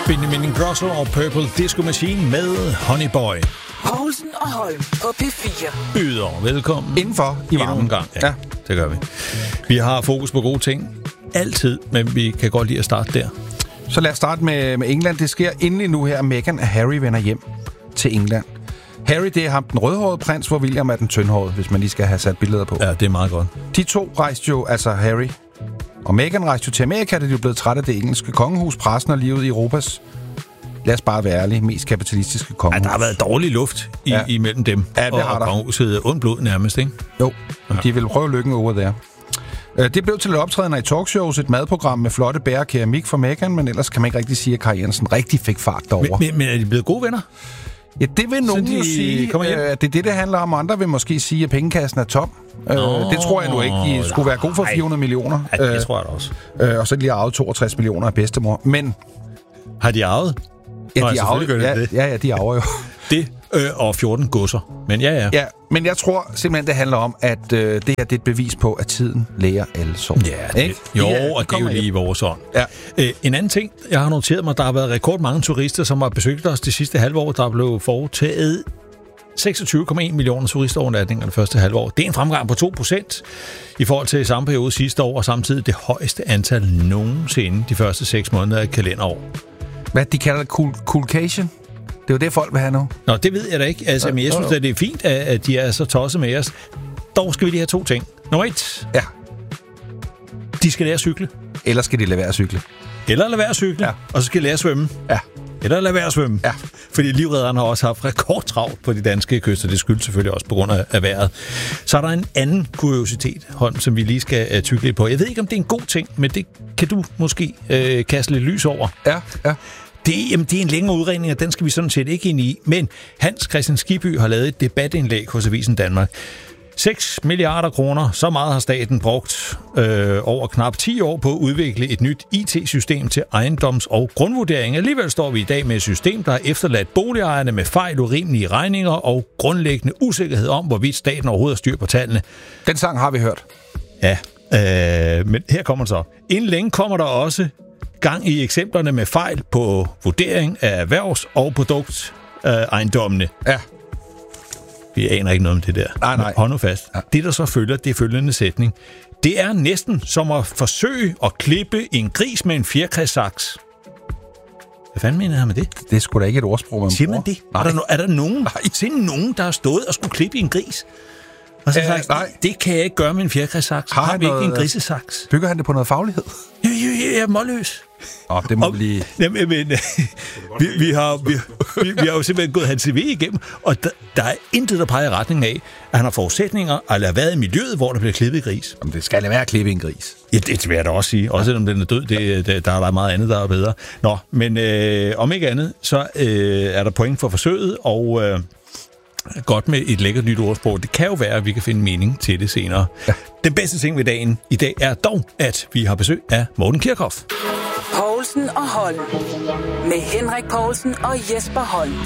Benjamin Ingrosso og Purple Disco Machine med Honey Boy. Poulsen og Holm på P4. Byder velkommen. Indenfor i varmen. Gang. Ja, det gør vi. Vi har fokus på gode ting. Altid, men vi kan godt lide at starte der. Så lad os starte med England. Det sker endelig nu her, at Meghan og Harry vender hjem til England. Harry, det er ham den rødhårede prins, hvor William er den tyndhårede, hvis man lige skal have sat billeder på. Ja, det er meget godt. De to rejste jo, altså Harry og Meghan rejste jo til Amerika, da de blev blevet trætte af det engelske kongehus, pressen og livet i Europas, lad os bare være ærlige, mest kapitalistiske kongehus. Ja, der har været dårlig luft imellem dem og kongehuset. Ondt blod nærmest, ikke? Jo, de vil prøve lykken over der. Det blev til et optrædende i talkshows, et madprogram med flotte bær og keramik for Meghan, men ellers kan man ikke rigtig sige, at karrieren sådan rigtig fik fart derover. Men er de blevet gode venner? Ja, det vil nogen jo sige, at det er det handler om. Andre vil måske sige, at pengekassen er tom. Det tror jeg nu ikke. De skulle være god for 400 millioner. Ja, det tror jeg da også. Og så lige arvet 62 millioner af bedstemor. Men har de arvet? Ja, de arver. Ja, de arver jo. Det og 14 godser. Men ja. Ja, men jeg tror simpelthen, det handler om, at det her det er et bevis på, at tiden læger alle sår. Ja, ikke? Og det er jo lige i vores ånd. Ja. En anden ting, jeg har noteret mig, der har været rekordmange turister, som har besøgt os det sidste halve år. Der blev foretaget 26,1 millioner turistovernatninger det første halvår. Det er en fremgang på 2% i forhold til samme periode sidste år, og samtidig det højeste antal nogensinde de første 6 måneder af kalenderår. Hvad de kalder det? Coolcation? Det er jo det, folk vil have nu. Nå, det ved jeg da ikke. Altså, men jeg synes, at det er fint, at de er så tosset med os. Dog skal vi lige have 2 ting. Nummer 1. Ja. De skal lære at cykle. Eller skal de lade være at cykle. Eller lade være at cykle. Ja. Og så skal de lære at svømme. Ja. Eller lade være at svømme. Ja. Fordi livredderne har også haft rekordtravlt på de danske kyster. Det skyldes selvfølgelig også på grund af vejret. Så er der en anden kuriositet, Holm, som vi lige skal tykke lidt på. Jeg ved ikke, om det er en god ting, men det kan du måske kaste lidt lys over. Ja. Det er en længere udregning, og den skal vi sådan set ikke ind i. Men Hans Christian Skibby har lavet et debatindlæg hos Avisen Danmark. 6 milliarder kroner, så meget har staten brugt over knap 10 år på at udvikle et nyt IT-system til ejendoms- og grundvurdering. Alligevel står vi i dag med et system, der har efterladt boligejerne med fejl, urimelige regninger og grundlæggende usikkerhed om, hvorvidt staten overhovedet har styr på tallene. Den sang har vi hørt. Ja, men her kommer det så. Inden længe kommer der også gang i eksemplerne med fejl på vurdering af erhvervs- og produktejendommene. Ja. Vi aner ikke noget om det der. Nej. Hold nu fast. Ja. Det, der så følger, det er følgende sætning. Det er næsten som at forsøge at klippe en gris med en fjerkræsaks. Hvad fanden mener han med det? Det er sgu da ikke et ordsprog, man siger man det? Er der nogen, der har stået og skulle klippe en gris? Og så sagt, det kan jeg ikke gøre med en fjerkræsaks. Har vi ikke en grisesaks? Bygger han det på noget faglighed? Jeg er målløs. Det må blive... Vi har jo simpelthen gået hans CV igennem, og der er intet, der peger i retning af, at han har forudsætninger eller har været i miljøet, hvor der bliver klippet gris. Jamen, det skal lade være at klippe en gris. Ja, det vil jeg da også sige. Også selvom den er død, der er meget andet, der er bedre. Nå, men om ikke andet, så er der point for forsøget, og... godt med et lækkert nyt ordsprog. Det kan jo være, at vi kan finde mening til det senere. Ja. Den bedste ting ved dagen i dag er dog, at vi har besøg af Morten Kirchhoff. Poulsen og Holm. Med Henrik Poulsen og Jesper Holm.